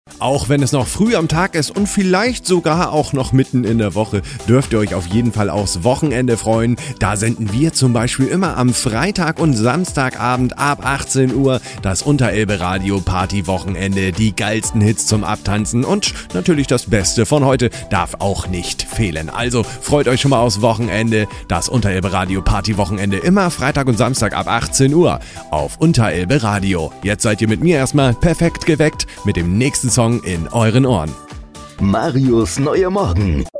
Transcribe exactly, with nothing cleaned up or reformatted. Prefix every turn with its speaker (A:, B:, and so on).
A: Auch wenn es noch früh am Tag ist und vielleicht sogar auch noch mitten in der Woche, dürft ihr euch auf jeden Fall aufs Wochenende freuen. Da senden wir zum Beispiel immer am Freitag und Samstagabend ab achtzehn Uhr das Unterelbe Radio Party Wochenende. Die geilsten Hits zum Abtanzen und natürlich das Beste von heute darf auch nicht fehlen. Also freut euch schon mal aufs Wochenende. Das Unterelbe Radio Party Wochenende immer Freitag und Samstag ab achtzehn Uhr auf Unterelbe Radio. Jetzt seid ihr mit mir erstmal perfekt geweckt mit dem nächsten Song in euren Ohren.
B: Marius Neue Morgen.